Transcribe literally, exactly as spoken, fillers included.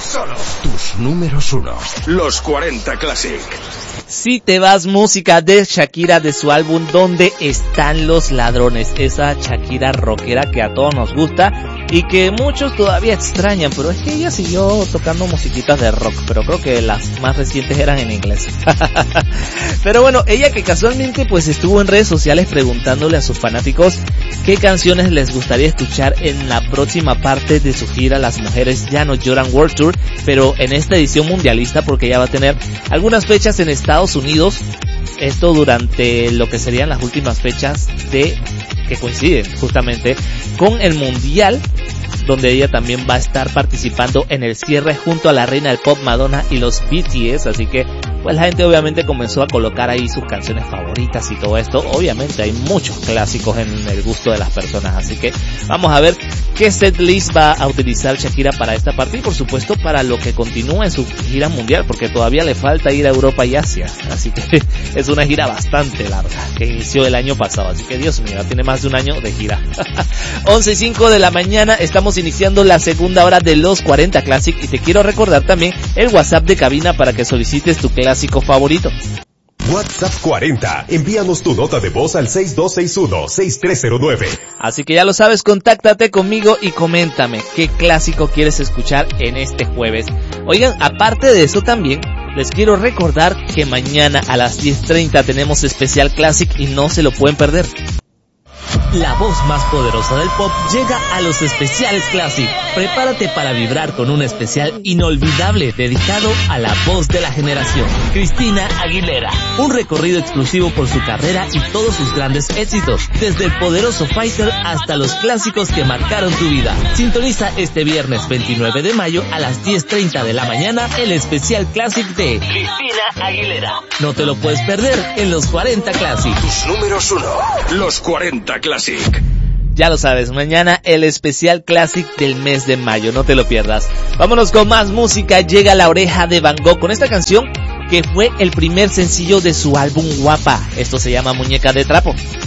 Solo tus números uno. Los cuarenta Classic. Si te vas, música de Shakira de su álbum ¿Dónde están los ladrones? Esa Shakira rockera que a todos nos gusta y que muchos todavía extrañan, pero es que ella siguió tocando musiquitas de rock, pero creo que las más recientes eran en inglés. Pero bueno, ella que casualmente pues estuvo en redes sociales preguntándole a sus fanáticos qué canciones les gustaría escuchar en la próxima parte de su gira Las Mujeres Ya No Lloran World Tour, pero en esta edición mundialista, porque ella va a tener algunas fechas en Estados Unidos, esto durante lo que serían las últimas fechas de que coinciden justamente con el mundial, donde ella también va a estar participando en el cierre junto a la reina del pop Madonna y los B T S, así que pues la gente obviamente comenzó a colocar ahí sus canciones favoritas y todo esto. Obviamente hay muchos clásicos en el gusto de las personas, así que vamos a ver qué setlist va a utilizar Shakira para esta parte y por supuesto para lo que continúa en su gira mundial, porque todavía le falta ir a Europa y Asia, así que es una gira bastante larga que inició el año pasado, así que Dios mío, tiene más de un año de gira. once y cinco de la mañana, estamos iniciando la segunda hora de los cuarenta Classic y te quiero recordar también el WhatsApp de cabina para que solicites tu clásico favorito. WhatsApp cuarenta, envíanos tu nota de voz al seis dos seis uno, seis tres cero nueve. Así que ya lo sabes, contáctate conmigo y coméntame qué clásico quieres escuchar en este jueves. Oigan, aparte de eso también les quiero recordar que mañana a las diez treinta tenemos especial Classic y no se lo pueden perder. La voz más poderosa del pop llega a los especiales Classic. Prepárate para vibrar con un especial inolvidable dedicado a la voz de la generación, Cristina Aguilera. Un recorrido exclusivo por su carrera y todos sus grandes éxitos, desde el poderoso Fighter hasta los clásicos que marcaron tu vida. Sintoniza este viernes veintinueve de mayo a las diez treinta de la mañana el especial Classic de Cristina Aguilera. No te lo puedes perder en los cuarenta Classic. Tus números uno. Los cuarenta Classic. Ya lo sabes, mañana el especial Classic del mes de mayo, no te lo pierdas. Vámonos con más música, llega La Oreja de Van Gogh con esta canción que fue el primer sencillo de su álbum Guapa. Esto se llama Muñeca de Trapo.